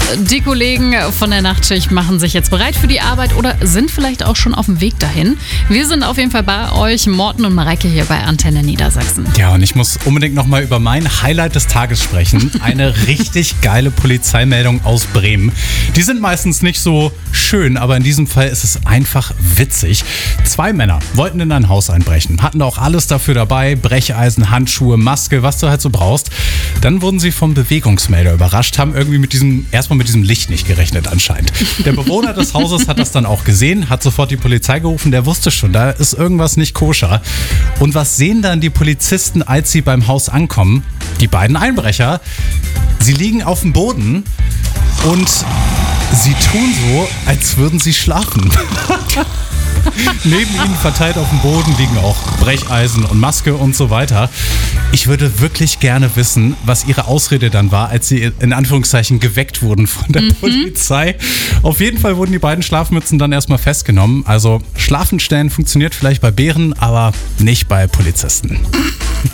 Die Kollegen von der Nachtschicht machen sich jetzt bereit für die Arbeit oder sind vielleicht auch schon auf dem Weg dahin. Wir sind auf jeden Fall bei euch, Morten und Mareike hier bei Antenne Niedersachsen. Ja, und ich muss unbedingt nochmal über mein Highlight des Tages sprechen. Eine richtig geile Polizeimeldung aus Bremen. Die sind meistens nicht so schön, aber in diesem Fall ist es einfach witzig. 2 Männer wollten in ein Haus einbrechen, hatten auch alles dafür dabei, Brecheisen, Handschuhe, Maske, was du halt so brauchst. Dann wurden sie vom Bewegungsmelder überrascht, haben irgendwie erstmal mit diesem Licht nicht gerechnet anscheinend. Der Bewohner des Hauses hat das dann auch gesehen, hat sofort die Polizei gerufen, der wusste schon, da ist irgendwas nicht koscher. Und was sehen dann die Polizisten, als sie beim Haus ankommen? Die beiden Einbrecher, sie liegen auf dem Boden und sie tun so, als würden sie schlafen. Neben ihnen verteilt auf dem Boden liegen auch Brecheisen und Maske und so weiter. Ich würde wirklich gerne wissen, was ihre Ausrede dann war, als sie in Anführungszeichen geweckt wurden von der Polizei. Auf jeden Fall wurden die beiden Schlafmützen dann erstmal festgenommen. Also Schlafenstellen funktioniert vielleicht bei Bären, aber nicht bei Polizisten.